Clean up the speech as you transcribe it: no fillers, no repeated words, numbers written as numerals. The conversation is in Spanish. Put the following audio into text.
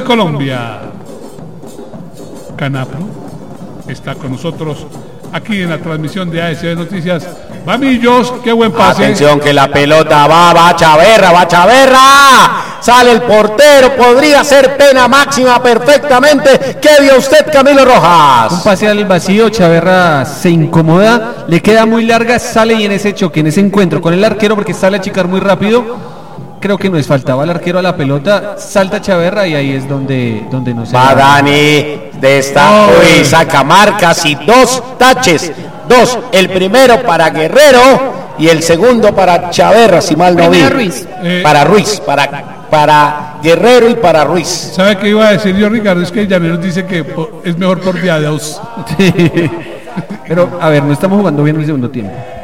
Colombia. Canapro está con nosotros aquí en la transmisión de ASB Noticias. Va Millos, qué buen pase. Atención que la pelota va Chaverra. Sale el portero, podría ser pena máxima perfectamente. ¿Qué vio usted, Camilo Rojas? Un pase al vacío, Chaverra se incomoda, le queda muy larga, sale y en ese choque, en ese encuentro con el arquero, porque sale a achicar muy rápido, creo que no es falta, va el arquero a la pelota, salta Chaverra y ahí es donde no se va Dani, saca marcas y 2 taches. 2, el primero para Guerrero y el segundo para Chaverra, si mal no vi. Para Ruiz, para Guerrero y para Ruiz. ¿Sabe qué iba a decir yo, Ricardo? Es que Llaneros dice que es mejor por vía 2. Pero, a ver, no estamos jugando bien el segundo tiempo.